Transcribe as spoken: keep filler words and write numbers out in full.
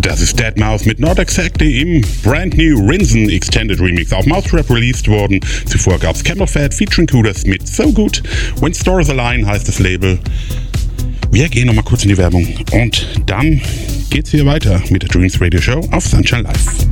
Das ist deadmau five mit Not Exactly im Brand New Rinsen Extended Remix auf Mousetrap released worden. Zuvor gab's Camelphat featuring Kudas mit So Good. When Stars Align heißt das Label. Wir gehen nochmal kurz in die Werbung und dann geht's hier weiter mit der Dreams Radio Show auf Sunshine Live.